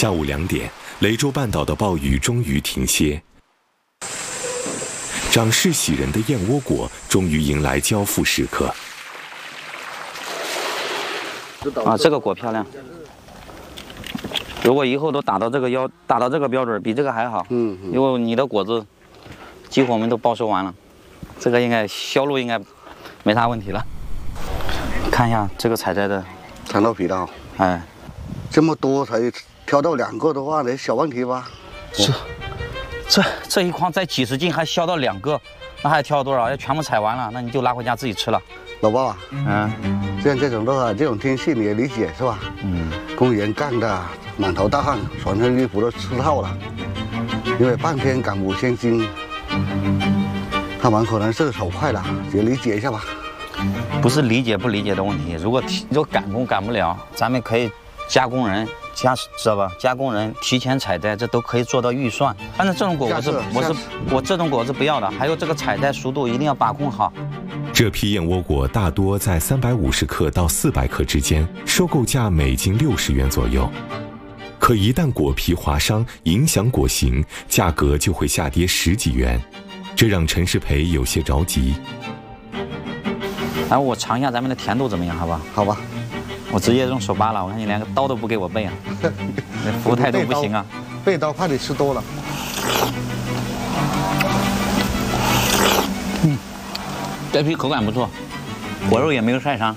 下午2点，雷州半岛的暴雨终于停歇，长势喜人的燕窝果终于迎来交付时刻。 啊，这个果漂亮。如果以后都达到这个标准，比这个还好。因为你的果子几乎我们都包收完了，这个应该销路应该没啥问题了。看一下这个采摘的蚕豆皮的， 哎， 这么多才挑到2个的话，那小问题吧？ 这一筐再几十斤还销到2个，那还挑多少？要全部采完了，那你就拿回家自己吃了。 老爸啊，像这种的话，这种天气你也理解是吧？工人干的满头大汗，全身衣服都湿透了，因为半天赶5000斤，他们可能是手快了，也理解一下吧。 不是理解不理解的问题，如果赶工赶不了，咱们可以加工人。知道吧？加工人提前采摘，这都可以做到预算。但是这种果我这种果是不要的。还有这个采摘熟度一定要把控好。 这批燕窝果大多在350克到400克之间，收购价每斤60元左右。可一旦果皮划伤，影响果形，价格就会下跌10几元，这让陈世培有些着急。 来，我尝一下咱们的甜度怎么样，好吧？ 好吧。 我直接用手扒了，我看你连个刀都不给我备啊，那服务态度不行啊。 备刀怕你吃多了。 这批口感不错，果肉也没有晒伤。